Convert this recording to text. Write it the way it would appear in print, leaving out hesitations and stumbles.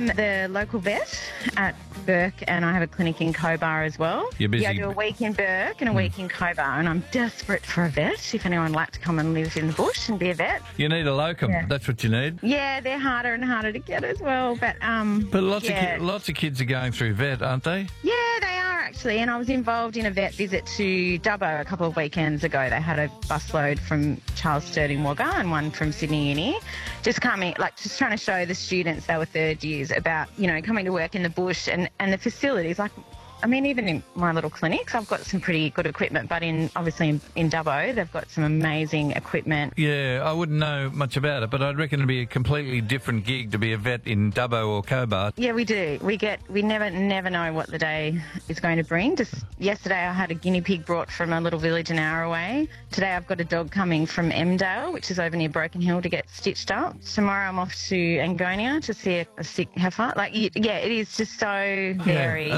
I'm the local vet at Burke, and I have a clinic in Cobar as well. You're busy. Yeah, I do a week in Burke and a week in Cobar, and I'm desperate for a vet. If anyone would like to come and live in the bush and be a vet. You need a locum. Yeah. That's what you need. Yeah, they're harder and harder to get as well. But lots of kids are going through vet, aren't they? Yeah, they are actually. And I was involved in a vet visit to Dubbo a couple of weekends ago. They had a busload from Charles Sturt in Wagga and one from Sydney Uni. Just trying to show the students, they were third years, about, coming to work in the bush and the facilities. Even in my little clinics, I've got some pretty good equipment, but obviously in Dubbo, they've got some amazing equipment. Yeah, I wouldn't know much about it, but I'd reckon it'd be a completely different gig to be a vet in Dubbo or Cobar. Yeah, we do. We never know what the day is going to bring. Just yesterday I had a guinea pig brought from a little village an hour away. Today I've got a dog coming from Emdale, which is over near Broken Hill, to get stitched up. Tomorrow I'm off to Angonia to see a sick heifer. It is just so varied.